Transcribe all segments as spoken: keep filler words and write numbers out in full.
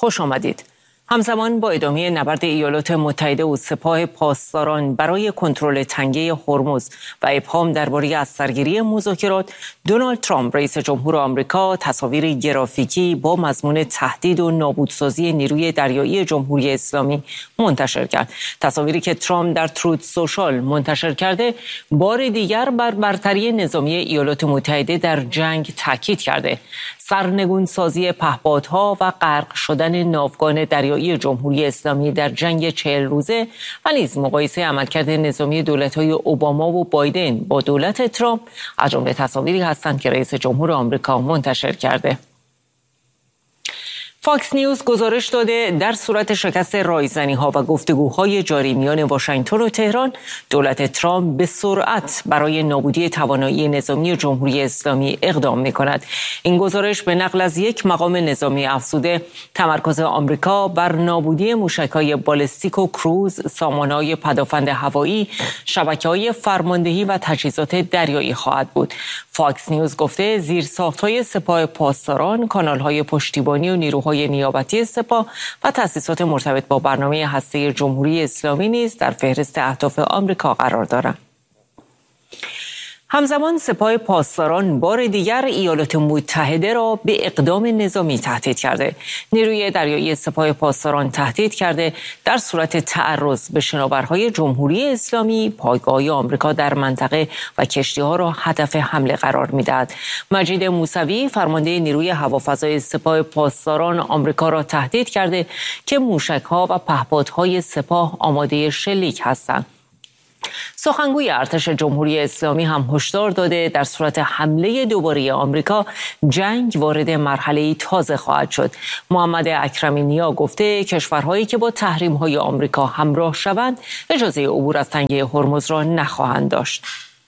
خوش آمدید. همزمان با ادامه نبرد ایالات متحده و سپاه پاسداران برای کنترل تنگه هرمز و ابهام درباره از سرگیری مذاکرات، دونالد ترامپ رئیس جمهور آمریکا تصاویر گرافیکی با مضمون تهدید و نابودسازی نیروی دریایی جمهوری اسلامی منتشر کرد. تصاویری که ترامپ در تروت سوشال منتشر کرده بار دیگر بر برتری نظامی ایالات متحده در جنگ تاکید کرده. سرنگون سازی پهپادها و غرق شدن ناوگان دریایی جمهوری اسلامی در جنگ چهل روزه و نیز مقایسه عملکرد نظامی دولت‌های اوباما و بایدن با دولت ترامپ از جمله تصاویری هستند که رئیس جمهور آمریکا منتشر کرده. فاکس نیوز گزارش داده در صورت شکست رایزنی‌ها و گفتگوهای جاری میان واشنگتن و تهران، دولت ترامپ به سرعت برای نابودی توانایی نظامی جمهوری اسلامی اقدام می‌کند. این گزارش به نقل از یک مقام نظامی افزوده تمرکز آمریکا بر نابودی موشک‌های بالستیک و کروز، سامانه‌های پدافند هوایی، شبکه‌های فرماندهی و تجهیزات دریایی خواهد بود. فاکس نیوز گفته زیرساخت‌های سپاه پاسداران، کانال‌های پشتیبانی و نیروهای نیابتی سپاه و تأسیسات مرتبط با برنامه هسته جمهوری اسلامی نیز در فهرست اهداف آمریکا قرار دارند. همزمان سپاه پاسداران بار دیگر ایالات متحده را به اقدام نظامی تهدید کرده. نیروی دریایی سپاه پاسداران تهدید کرده در صورت تعرض به شناورهای جمهوری اسلامی پایگاه آمریکا در منطقه و کشتی‌ها را هدف حمله قرار می‌دهد. مجید موسوی فرمانده نیروی هوافضای سپاه پاسداران آمریکا را تهدید کرده که موشک‌ها و پهپادهای سپاه آماده شلیک هستند. سخنگوی ارتش جمهوری اسلامی هم هشدار داده در صورت حمله دوباره آمریکا جنگ وارد مرحله تازه خواهد شد. محمد اکرمی نیا گفته کشورهایی که با تحریم‌های آمریکا همراه شوند اجازه عبور از تنگه هرمز را نخواهند داشت.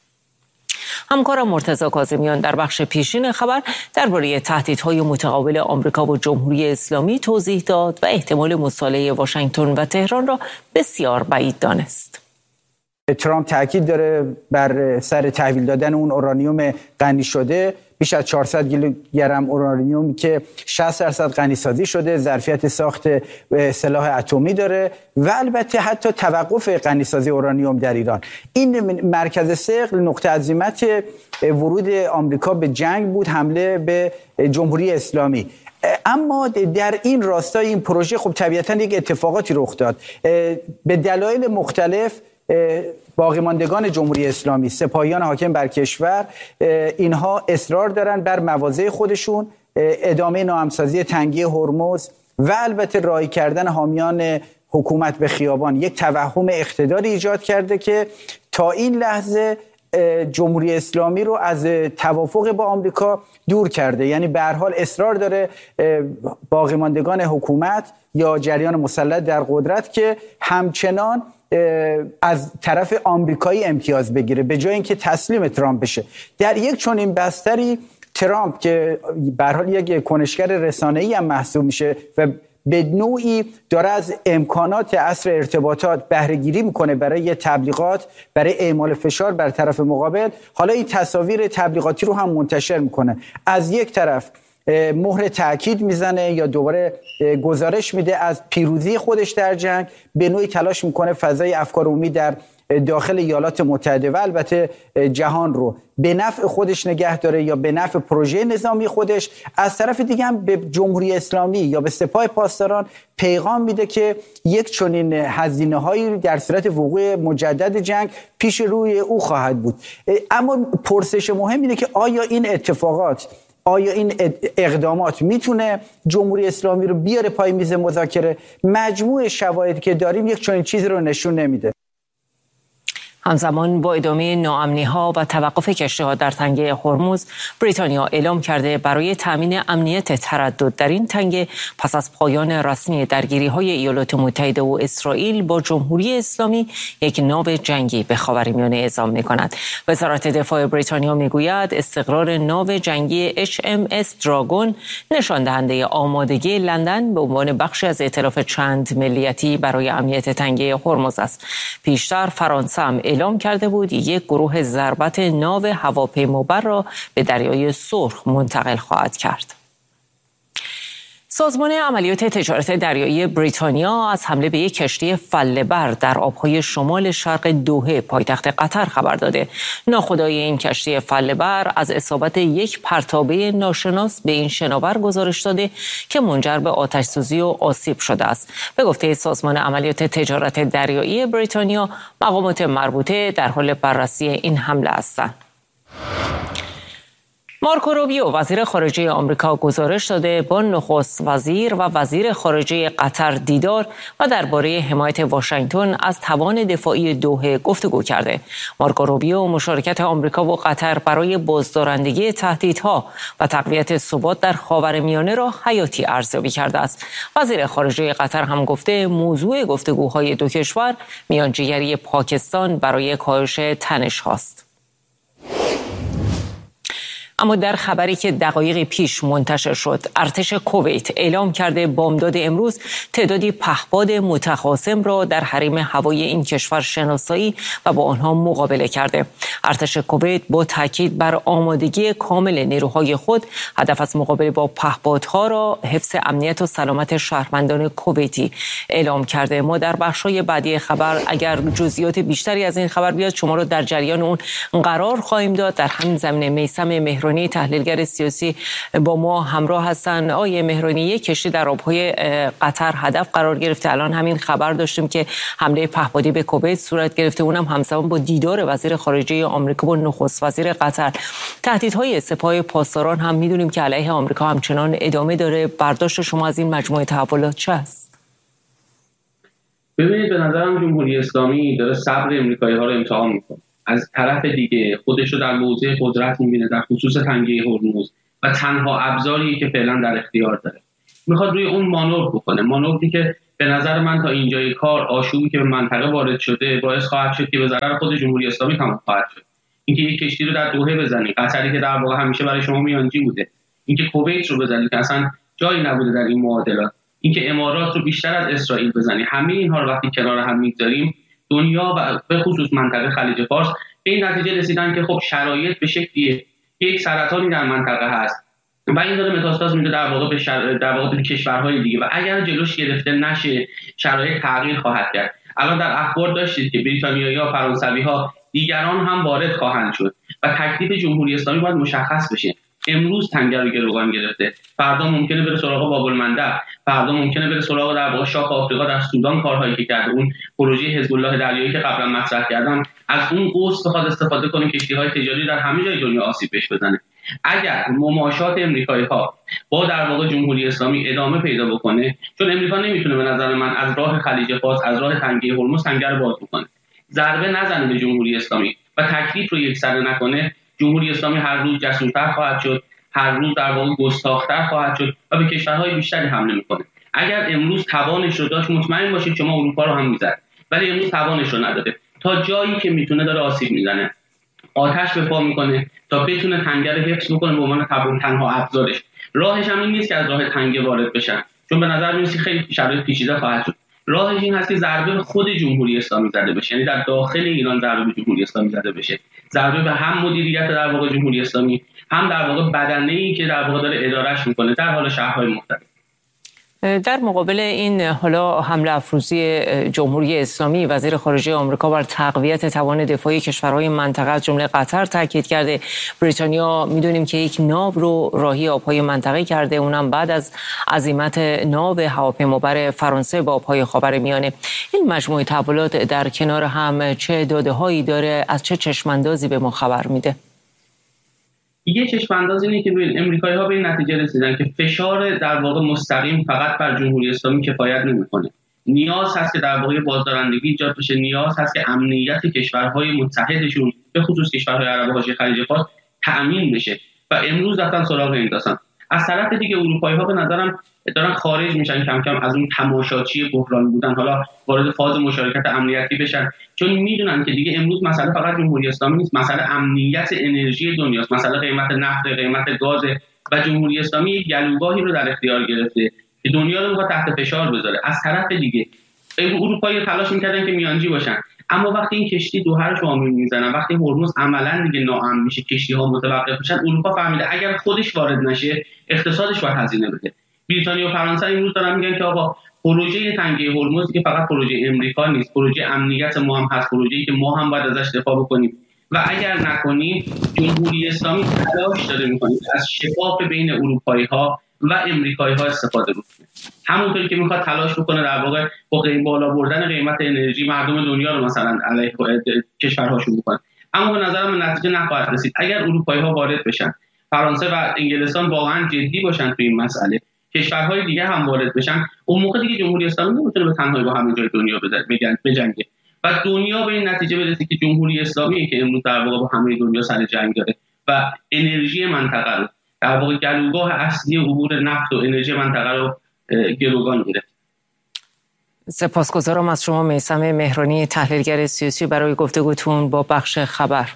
همکارم مرتضی کاظمیان در بخش پیشین خبر درباره تهدیدهای متقابل آمریکا و جمهوری اسلامی توضیح داد و احتمال مصالحه واشنگتن و تهران را بسیار بعید دانست. ترامپ تاکید داره بر سر تحویل دادن اون اورانیوم غنی شده، بیش از چهارصد کیلوگرم اورانیوم که شصت درصد غنی سازی شده، ظرفیت ساخت سلاح اتمی داره و البته حتی توقف غنی سازی اورانیوم در ایران. این مرکز ثقل نقطه عزیمت ورود آمریکا به جنگ بود، حمله به جمهوری اسلامی. اما در این راستای این پروژه خب طبیعتاً یک اتفاقاتی رخ داد. به دلایل مختلف باقی ماندگان جمهوری اسلامی، سپاهیان حاکم بر کشور، اینها اصرار دارن بر مواضع خودشون، ادامه ناهمسازی تنگی هرمز و البته رای کردن حامیان حکومت به خیابان یک توهم اقتداری ایجاد کرده که تا این لحظه جمهوری اسلامی رو از توافق با آمریکا دور کرده. یعنی به هر حال اصرار داره باقی ماندگان حکومت یا جریان مسلط در قدرت که همچنان از طرف آمریکایی امتیاز بگیره به جای اینکه تسلیم ترامپ بشه. در یک چنین بستری ترامپ که به هر حال یک کنشگر رسانه‌ای هم محسوب میشه و به نوعی داره از امکانات عصر ارتباطات بهره گیری میکنه برای تبلیغات، برای اعمال فشار بر طرف مقابل، حالا این تصاویر تبلیغاتی رو هم منتشر میکنه. از یک طرف مهر تأکید میزنه یا دوباره گزارش میده از پیروزی خودش در جنگ، به نوعی تلاش میکنه فضای افکار عمومی در داخل ایالات متحده و البته جهان رو به نفع خودش نگه داره یا به نفع پروژه نظامی خودش. از طرف دیگه هم به جمهوری اسلامی یا به سپاه پاسداران پیغام میده که یک چنین هزینه‌هایی در صورت وقوع مجدد جنگ پیش روی او خواهد بود. اما پرسش مهم اینه که آیا این اتفاقات، آیا این اقدامات میتونه جمهوری اسلامی رو بیاره پای میز مذاکره؟ مجموع شواهدی که داریم یک چنین چیزی رو نشون نمیده. همزمان با ادامه ناامنی‌ها و توقف کشتی‌ها در تنگه هرمز، بریتانیا اعلام کرده برای تامین امنیت تردد در این تنگه پس از پایان رسمی درگیری‌های ایالات متحده و اسرائیل با جمهوری اسلامی یک ناو جنگی به خاورمیانه اعزام می‌کند. وزارت دفاع بریتانیا می‌گوید استقرار ناو جنگی اچ ام اس دراگون نشان دهنده آمادگی لندن به عنوان بخشی از ائتلاف چند ملیتی برای امنیت تنگه هرمز است. پیشتر فرانسه هم اعلام کرده بود یک گروه ضربت ناو هواپیمابر را به دریای سرخ منتقل خواهد کرد. سازمان عملیات تجارت دریایی بریتانیا از حمله به یک کشتی فله‌بر در آبهای شمال شرق دوحه پایتخت قطر خبر داده. ناخدای این کشتی فله‌بر از اصابت یک پرتابه ناشناس به این شناور گزارش داده که منجر به آتش‌سوزی و آسیب شده است. به گفته سازمان عملیات تجارت دریایی بریتانیا، مقامات مربوطه در حال بررسی این حمله هستند. مارکو روبیو وزیر خارجه آمریکا گزارش داده با نخست وزیر و وزیر خارجه قطر دیدار و درباره حمایت واشنگتن از توان دفاعی دوحه گفتگو کرده. مارکو روبیو مشارکت آمریکا و قطر برای بازدارندگی تهدیدها و تقویت ثبات در خاورمیانه را حیاتی ارزیابی کرده است. وزیر خارجه قطر هم گفته موضوع گفتگوهای دو کشور میانجیگری پاکستان برای کاهش تنش هاست. اما در خبری که دقایقی پیش منتشر شد، ارتش کویت اعلام کرده بامداد امروز تعدادی پهپاد متخاصم را در حریم هوایی این کشور شناسایی و با آنها مقابله کرده. ارتش کویت با تاکید بر آمادگی کامل نیروهای خود هدف از مقابله با پهپادها را حفظ امنیت و سلامت شهروندان کویتی اعلام کرده. ما در بخش‌های بعدی خبر اگر جزئیات بیشتری از این خبر بیاد شما را در جریان اون قرار خواهیم داد. در همین زمینه میثم مهرانی تحلیلگر سیاسی با ما همراه هستند. آقای مهرانی، یک کشتی در آبهای قطر هدف قرار گرفته. الان همین خبر داشتیم که حمله پهپادی به کویت صورت گرفته، اونم همزمان با دیدار وزیر خارجه آمریکا با نخست وزیر قطر. تهدیدهای سپاه پاسداران هم میدونیم که علیه آمریکا همچنان ادامه داره. برداشت شما از این مجموعه تحولات چه است؟ ببینید، به نظرم جمهوری اسلامی داره صبر امریکایی‌ها رو امتحان میکنه. از طرف دیگه خودش رو در موضع قدرت می‌بینه در خصوص تنگه هرمز و تنها ابزاری که فعلا در اختیار داره. میخواد روی اون مانور بکنه، مانوری که به نظر من تا اینجای کار آشوبی که به منطقه وارد شده باعث خواهد شد که به ضرر خود جمهوری اسلامی تمام خواهد شد. اینکه یک کشتی رو در دوحه بزنی، قطری که در واقع همیشه برای شما میانجی بوده، اینکه کویت رو بزنی که اصلا جایی نبوده در این معادلات، اینکه امارات رو بیشتر از اسرائیل بزنی، همه اینها رو وقتی کنار هم می‌ذاریم، دنیا و به خصوص منطقه خلیج فارس به این نتیجه رسیدن که خب شرایط به شکلیه که یک سرطانی در منطقه هست و این داره متاستاز میده در واقع به شر... در واقع به کشورهای دیگه و اگر جلوش گرفته نشه شرایط تغییر خواهد کرد. الان در اخبار داشتید که بریتانیایی‌ها، فرانسوی‌ها، دیگران هم وارد خواهند شد و تکلیف جمهوری اسلامی باید مشخص بشه. امروز تنگه رو گروگان گرفته، فردا ممکنه بره سراغ باب المندب، فردا ممکنه بره سراغ در واقع شاخ آفریقا در سودان کارهایی که کرده، اون پروژه حزب الله دریایی که قبلا مطرح کردم، از اون قوس بخواد استفاده کنه کشتی‌های تجاری در همه جای دنیا آسیب بهش بزنه. اگر مماشات امریکایی‌ها با در واقع جمهوری اسلامی ادامه پیدا بکنه، چون امریکا نمیتونه به نظر من از راه خلیج فارس، از راه تنگه هرمز تنگه رو باز بکنه، ضربه نزنه به جمهوری اسلامی و تکلیف رو یکسره نکنه، جمهوری اسلامی هر روز جسورتر خواهد شد، هر روز در واقع گستاخ‌تر خواهد شد و به کشورهای بیشتری حمله میکنه. اگر امروز توانش رو داشت مطمئن باشید شما اروپا رو هم میزد، ولی امروز توانش رو نداره. تا جایی که میتونه داره آسیب میزنه، آتش به پا میکنه تا بتونه تنگه رو حفظ بکنه به عنوان تنها ابزارش. راهش هم این نیست که از راه تنگه وارد بشن، چون به نظر میاد خیلی شرایط پیچیده خواهد شد. راهش این هست که ضربه به خود جمهوری اسلامی زده بشه، یعنی در داخل ایران ضربه به جمهوری اسلامی زده بشه، ضربه به هم مدیریت در واقع جمهوری اسلامی، هم در واقع بدنه‌ای که در واقع داره ادارهش میکنه در حال شهرهای مختلف. در مقابل این حالا حمله افروزی جمهوری اسلامی، وزیر خارجه آمریکا بر تقویت توان دفاعی کشورهای منطقه از جمله قطر تاکید کرده. بریتانیا میدونیم که یک ناو رو راهی آبهای منطقه کرده، اونم بعد از عزیمت ناو هواپیمابر فرانسه با آبهای خاورمیانه. این مجموعه تحولات در کنار هم چه داده‌هایی داره، از چه چشم‌اندازی به ما خبر میده؟ یه چشم‌انداز اینه که ببین امریکایی‌ها به این نتیجه رسیدن که فشار در واقع مستقیم فقط بر جمهوری اسلامی کفایت نمی‌کنه. نیاز هست که در واقع بازدارندگی ایجاد بشه، نیاز هست که امنیت کشورهای متحدشون به خصوص کشورهای عرب حاشیه خلیج فارس تأمین بشه و امروز رفتن سراغ این داستان. از طرف دیگه اروپایی‌ها به نظرم دارن خارج میشن کم کم از اون تماشاچی بحران بودن، حالا وارد فاز مشارکت امنیتی بشن، چون میدونن که دیگه امروز مسئله فقط جمهوری اسلامی نیست، مسئله امنیت انرژی دنیاست، مسئله قیمت نفت، قیمت گاز و جمهوری اسلامی یک گلوگاهی رو در اختیار گرفته که دنیا رو می‌خواد تحت فشار بذاره. از طرف دیگه اروپایی تلاش می‌کردن که میانجی باشن، اما وقتی این کشتی دوحه رو شما می‌زنن، وقتی هرمز عملاً دیگه ناامن میشه، کشتی‌ها متوقف میشن، اروپا فهمیده اگر خودش وارد نشه اقتصادش باید هزینه بده. بریتانیا و فرانسه امروز دارن میگن که آقا پروژه تنگه هرمز که فقط پروژه امریکا نیست، پروژه امنیت ما هم هست، پروژه‌ای که ما هم باید ازش دفاع بکنیم و اگر نکنیم جمهوری اسلامی تلاش داره میکنه از شفاف بین اروپایی‌ها و امریکایی‌ها استفاده بکنه، همونطوری که میخواد تلاش بکنه در واقع با بالا بردن قیمت انرژی مردم دنیا رو مثلا علیه کشورهاشون بکنه. اما به نظر من نتیجه نخواهد رسید. اگر اروپایی‌ها وارد بشن، فرانسه و انگلستان واقعا جدی باشن تو این مسئله، کشورهای دیگه هم وارد بشن، اون موقع دیگه جمهوری اسلامی نمیتونه به تنهایی با همه جای دنیا بجنگه و دنیا به این نتیجه برسه که جمهوری اسلامی که امروز در واقع با همه دنیا سر جنگ داره و انرژی منطقه رو در واقع گلوگاه اصلی عبور نفت و انرژی منطقه رو گروگان گرفت. سپاسگزارم از شما میثم مهرانی، تحلیلگر سیاسی، برای گفتگوتون با بخش خبر.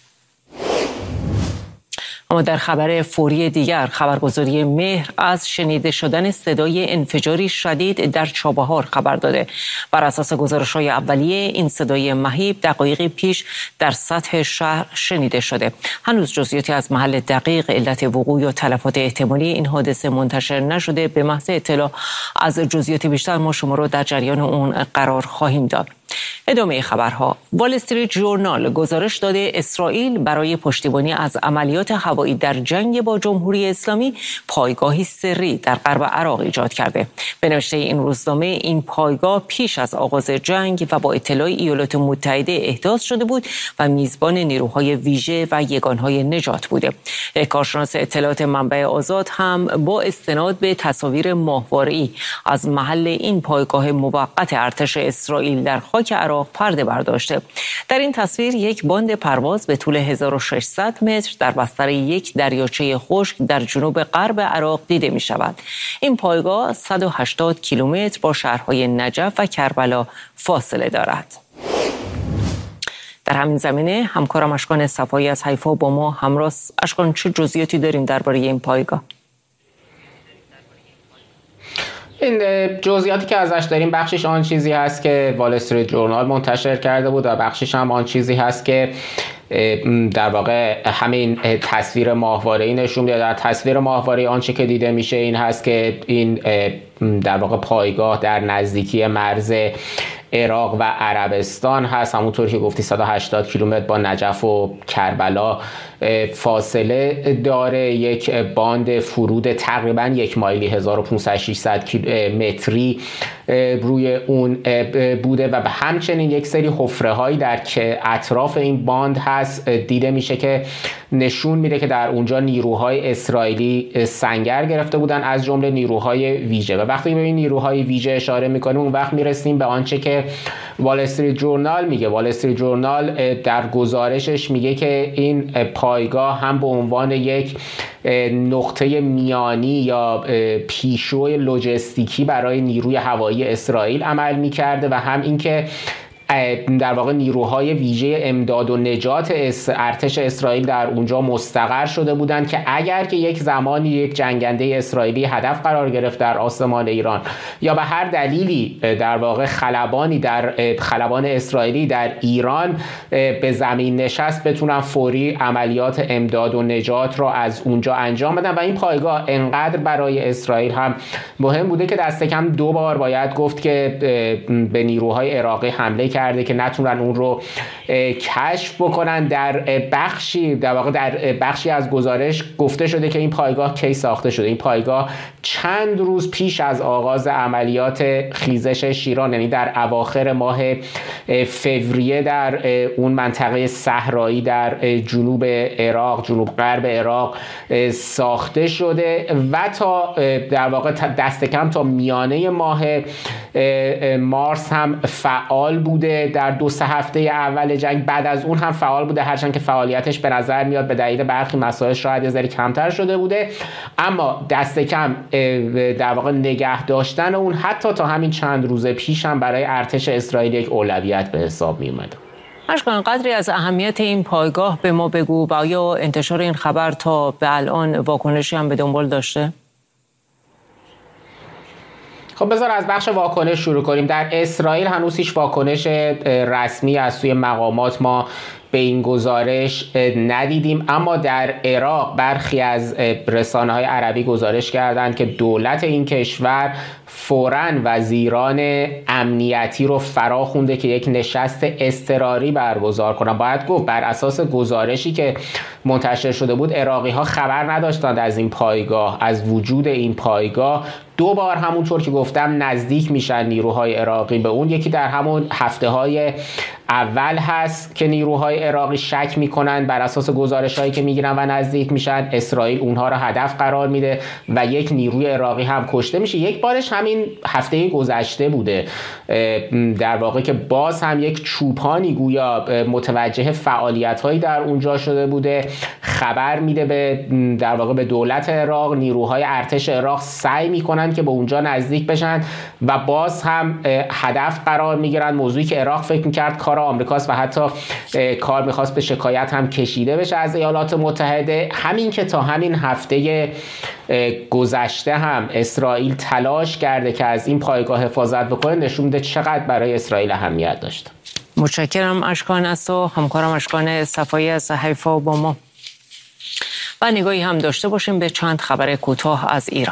اما در خبر فوری دیگر، خبرگزاری مهر از شنیده شدن صدای انفجاری شدید در چابهار خبر داده. بر اساس گزارش‌های اولیه این صدای مهیب دقایقی پیش در سطح شهر شنیده شده. هنوز جزئیاتی از محل دقیق علت وقوع یا تلفات احتمالی این حادثه منتشر نشده. به محض اطلاع از جزئیات بیشتر ما شما را در جریان اون قرار خواهیم داد. ادامه خبرها. وال استریت ژورنال گزارش داده اسرائیل برای پشتیبانی از عملیات هوایی در جنگ با جمهوری اسلامی پایگاهی سری در غرب عراق ایجاد کرده. به نوشته این روزنامه این پایگاه پیش از آغاز جنگ و با اطلاع ایالات متحده احداث شده بود و میزبان نیروهای ویژه و یگانهای نجات بوده. کارشناس اطلاعات منبع آزاد هم با استناد به تصاویر ماهواره‌ای از محل این پایگاه موقت ارتش اسرائیل در خاک عراق پرده برداشته. در این تصویر یک باند پرواز به طول هزار و ششصد متر در بستر یک دریاچه خشک در جنوب غرب عراق دیده می شود. این پایگاه صد و هشتاد کیلومتر با شهرهای نجف و کربلا فاصله دارد. در همین زمینه همکارم اشکان صفایی از حیفا با ما همراه. اشکان، چه جزئیاتی داریم درباره این پایگاه؟ این جزئیاتی که ازش داریم بخشش آن چیزی هست که وال استریت ژورنال منتشر کرده بود و بخشش هم آن چیزی هست که در واقع همین تصویر ماهواره‌ای نشون میده. در تصویر ماهواره‌ای آنچه که دیده میشه این هست که این در واقع پایگاه در نزدیکی مرز عراق و عربستان هست، همونطور که گفتی صد و هشتاد کیلومتر با نجف و کربلا فاصله داره. یک باند فرود تقریبا یک مایلی هزار و پانصد ششصد متری روی اون بوده و به همچنین یک سری حفره هایی در که اطراف این باند هست دیده میشه که نشون میده که در اونجا نیروهای اسرائیلی سنگر گرفته بودن، از جمله نیروهای ویژه. و وقتی به این نیروهای ویژه اشاره میکنیم اون وقت میرسیم به آنچه که وال استریت ژورنال میگه. وال استریت ژورنال در گزارشش میگه که این پایگاه هم به عنوان یک نقطه میانی یا پیشو لوجستیکی برای نیروی هوایی اسرائیل عمل میکرده و هم اینکه در واقع نیروهای ویژه امداد و نجات ارتش اسرائیل در اونجا مستقر شده بودند که اگر که یک زمانی یک جنگنده اسرائیلی هدف قرار گرفت در آسمان ایران یا به هر دلیلی در واقع خلبانی در خلبان اسرائیلی در ایران به زمین نشست، بتونن فوری عملیات امداد و نجات را از اونجا انجام بدن. و این پایگاه انقدر برای اسرائیل هم مهم بوده که دست کم دو بار باید گفت که به نیروهای عراقی حمله کرده که نتونن اون رو کشف بکنن. در بخشی در واقع در بخشی از گزارش گفته شده که این پایگاه کی ساخته شده. این پایگاه چند روز پیش از آغاز عملیات خیزش شیران، یعنی در اواخر ماه فوریه، در اون منطقه صحرایی در جنوب عراق، جنوب غرب عراق ساخته شده و تا در واقع دست کم تا میانه ماه مارس هم فعال بوده. در دو سه هفته اول جنگ بعد از اون هم فعال بوده، هرچند که فعالیتش به نظر میاد به دلیل برخی مسائل شاید یه ذره کمتر شده بوده، اما دست کم در واقع نگه داشتن اون حتی تا همین چند روز پیش هم برای ارتش اسرائیل یک اولویت به حساب می اومد. اشکان، قدری از اهمیت این پایگاه به ما بگو و آیا انتشار این خبر تا به الان واکنشی هم به دنبال داشته؟ خب بذار از بخش واکنش شروع کنیم. در اسرائیل هنوز هیچ واکنش رسمی از سوی مقامات ما به این گزارش ندیدیم. اما در عراق برخی از رسانه‌های عربی گزارش کردند که دولت این کشور فوراً وزیران امنیتی رو فرا خونده که یک نشست اضطراری برگزار کنن. باید گفت بر اساس گزارشی که منتشر شده بود عراقی‌ها خبر نداشتند از این پایگاه، از وجود این پایگاه. دو بار همونطور که گفتم نزدیک میشن نیروهای عراقی به اون. یکی در همون هفته‌های اول هست که نیروهای عراقی شک میکنن بر اساس گزارش‌هایی که میگیرن و نزدیک میشن، اسرائیل اونها رو هدف قرار میده و یک نیروی عراقی هم کشته میشه. یک بارش همین هفته گذشته بوده در واقع که باز هم یک چوپانی گویا متوجه فعالیت‌هایی در اونجا شده بوده، خبر میده به در واقع به دولت عراق. نیروهای ارتش عراق سعی میکنن که به اونجا نزدیک بشن و باز هم هدف قرار میگیرن. موضوعی که عراق فکر میکرد کار آمریکاست و حتی کار میخواست به شکایت هم کشیده بشه از ایالات متحده. همین که تا همین هفته گذشته هم اسرائیل تلاش کرده که از این پایگاه حفاظت بکنه نشون میده چقدر برای اسرائیل اهمیت داشته. متشکرم اشکان است و همکارم اشکان صفایی از حیفا با ما. و نگاهی هم داشته باشیم به چند خبر کوتاه از ایران.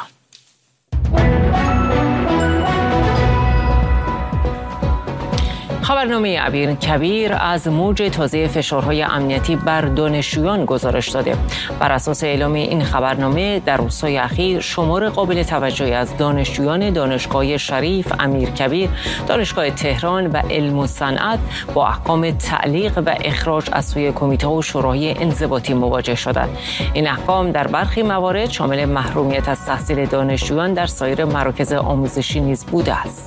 خبرنامه امیر کبیر از موج تازه فشارهای امنیتی بر دانشجویان گزارش داده. بر اساس اعلام این خبرنامه در روزهای اخیر شمار قابل توجهی از دانشجویان دانشگاه شریف امیر کبیر، دانشگاه تهران و علم و صنعت با احکام تعلیق و اخراج از سوی کمیته و شورای انضباطی مواجه شدند. این احکام در برخی موارد شامل محرومیت از تحصیل دانشجویان در سایر مراکز آموزشی نیز بوده است.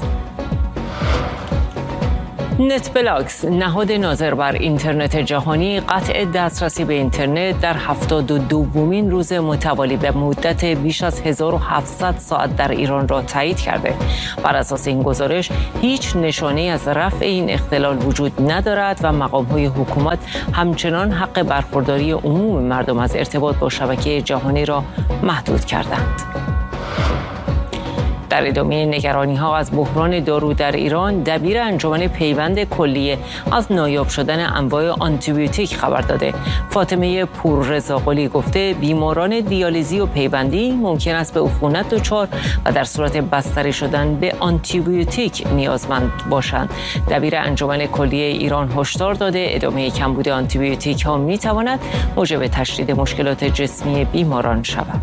نت بلاکس، نهاد ناظر بر اینترنت جهانی، قطع دسترسی به اینترنت در هفتاد و دومین روز متوالی به مدت بیش از هزار و هفتصد ساعت در ایران را تایید کرده. بر اساس این گزارش هیچ نشانه از رفع این اختلال وجود ندارد و مقام‌های حکومت همچنان حق برخورداری عموم مردم از ارتباط با شبکه جهانی را محدود کردند. در ادامه نگرانی‌ها از بحران دارو در ایران، دبیر انجمن پیوند کلیه از نایاب شدن انواع آنتیبیوتیک خبر داده. فاطمه پوررضاقلی گفته بیماران دیالیزی و پیوندی ممکن است به عفونت دچار و در صورت بستری شدن به آنتیبیوتیک نیازمند باشند. دبیر انجمن کلیه ایران هشدار داده ادامه کمبود آنتیبیوتیک ها می‌تواند موجب تشدید مشکلات جسمی بیماران شود.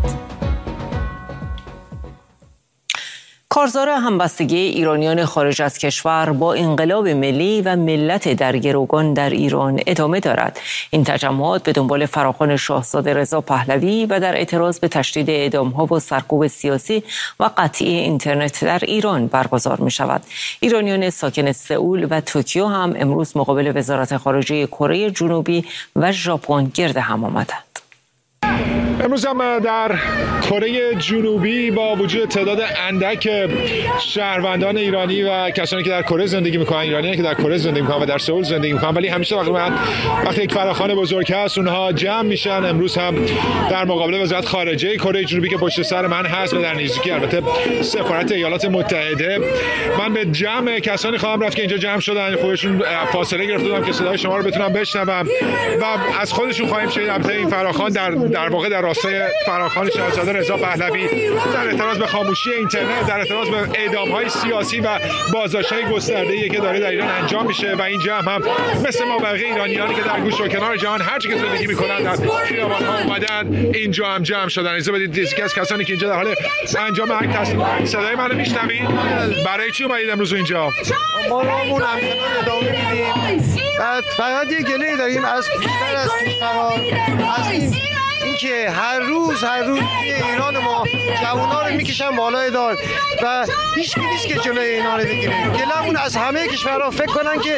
کارزار همبستگی ایرانیان خارج از کشور با انقلاب ملی و ملت در گروگان در ایران ادامه دارد. این تجمعات به دنبال فراخوان شاهزاده رضا پهلوی و در اعتراض به تشدید اعدام‌ها و سرکوب سیاسی و قطعی اینترنت در ایران برگزار می شود. ایرانیان ساکن سئول و توکیو هم امروز مقابل وزارت خارجه کره جنوبی و ژاپن گرد هم آمدند. امروز هم در کره جنوبی با وجود تعداد اندک شهروندان ایرانی و کسانی که در کره زندگی میکنن، ایرانیانی که در کره زندگی میکنن و در سئول زندگی میکنن، ولی همیشه تقریبا وقتی یک فراخوان بزرگ هست اونها جمع میشن. امروز هم در مقابل وزارت خارجه کره جنوبی که پشت سر من هست و در نزدیکی البته سفارت ایالات متحده، من به جمع کسانی خواهم رفت که اینجا جمع شدن. خودشون فاصله گرفته بودم که صدای شما رو بتونم بشنوم و از خودشون خواهیم شنید. البته این فراخوان در در واقع در راستای فراخوان شاهزاده رضا پهلوی در اعتراض به خاموشی اینترنت، در اعتراض به اعدام‌های سیاسی و بازداشت‌های گسترده‌ای که داره در ایران انجام میشه و این جمع هم مثل ما بقیه ایرانیانی که در گوش و کنار جهان هر چی که زندگی می‌کنن در خیابان‌ها اومدن اینجا هم جمع شدن. اجازه بدید یکی از کسانی که اینجا در حال انجام اکت هستن، صدای منو میشنوید؟ برای چی اومدید امروز اینجا؟ ما رامون همچنان ادامه میدیم. بعد فقط یه گله داریم از بیشتر از کشورها، از این اینکه هر روز هر روز ایران ما جوونا رو میکشن بالای دار و هیچ کی نیست که جلوی اینا رو بگیره. گلمون از همه کشورها فکر کنن که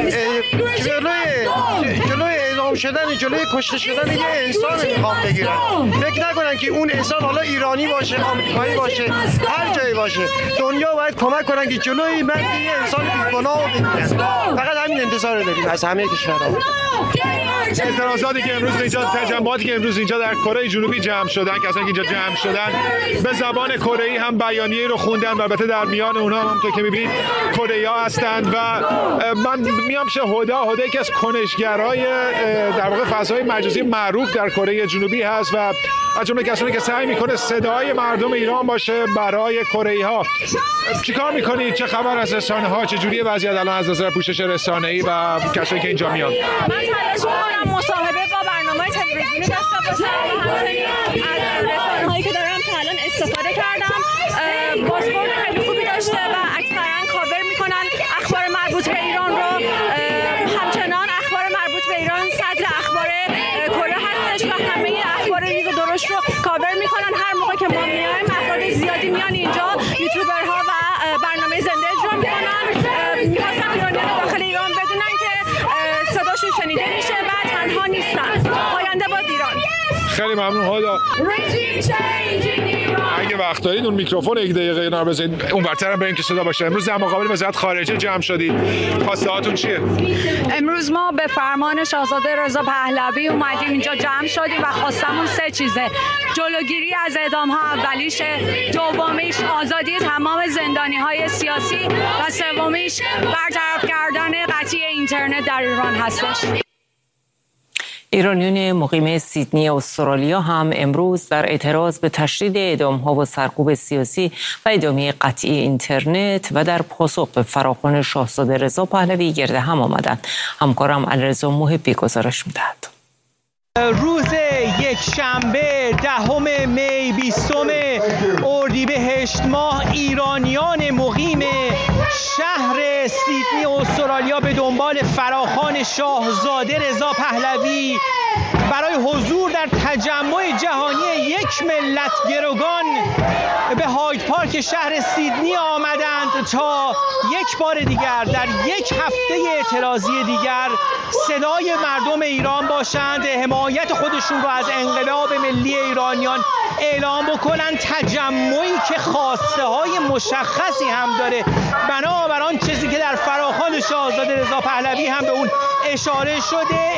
جلوی جلوی اعدام شدن، جلوی کشته شدن یه انسان میخوام بگیرن. فکر نکنن که اون انسان حالا ایرانی باشه، آمریکایی باشه، هر جایی باشه. دنیا باید کمک کنن که جلوی مرگ یه انسان بی‌گناه رو بگیرن. فقط همین انتظار رو داریم از همه کشورها. اعتراضاتی که امروز اینجا، تجمعاتی که امروز اینجا در کره جنوبی جمع شدن، کسانی که اینجا جمع شدن به زبان کره‌ای هم بیانیه رو خوندن و البته در میان اونها هم همونطور که می‌بینید کره‌ای‌ها هستند و من میام پیش هدا. هدا یکی از کنشگرای در واقع فضای مجازی معروف در کره جنوبی هست و از جمله کسانی که سعی میکنه صدای مردم ایران باشه برای کره‌ای‌ها. چیکار میکنید؟ چه خبر از رسانه‌ها؟ چه جوریه وضعیت الان از نظر پوشش رسانه‌ای و کسایی که اینجا میان؟ من تلاش می‌کنم مصاحبه با برنامه‌های تلویزیونی داشته باشم و همچنین از رسانه‌هایی که دارم تا الان استفاده کردم. بازخورد خیلی خوبی داشته و اکثرا کاور میکنن اخبار مربوط به ایران رو. همچنان اخبار مربوط به ایران صدر اخبار کره هستش و همه اخبار ریز و درشت رو کاور میکنن. هر موقع که ما میایم افراد زیادی میان اینجا، یوتیوبرها و برنامه زنده اجرا میکنن. میخواستم ایرانیان داخل ایران بدونن که صداشون شنیده میشه و تنها نیستن. پاینده باد ایران. خیلی ممنون هدا. اگه وقت دارید اون میکروفون یک دقیقه اینا رو بزنید اون ورتر هم بریم که صدا باشه. امروز در مقابل وزارت خارجه جمع شدید. خواسته هاتون چیه؟ امروز ما به فرمان شاهزاده رضا پهلوی اومدیم اینجا جمع شدیم و خواستمون سه چیزه: جلوگیری از اعدام ها اولیشه، دومیش آزادی تمام زندانی های سیاسی و سومیش برطرف کردن قطعی اینترنت در ایران هستش. ایرانیون مقیم سیدنی استرالیا هم امروز در اعتراض به تشدید اعدام‌ها و سرکوب سیاسی و ادامه قطعی اینترنت و در پاسخ به فراخوان شاهزاده رضا پهلوی گرد هم آمدند. همکارم علیرضا محبی گزارش می‌دهد. روز یک شنبه دهم می بیستم اردیبهشت ماه ایرانیان مقیم شهر سیدنی استرالیا به دنبال فراخوان شاهزاده رضا پهلوی برای حضور در تجمع جهانی یک ملت گروگان به هاید پارک شهر سیدنی آمدند تا یک بار دیگر در یک هفته اعتراضی دیگر صدای مردم ایران باشند، حمایت خودشون رو از انقلاب ملی ایرانیان اعلام بکنن. تجمعی که خواسته های مشخصی هم داره، بنابر آن چیزی که در فراخوان شاهزاده رضا پهلوی هم به اون اشاره شده.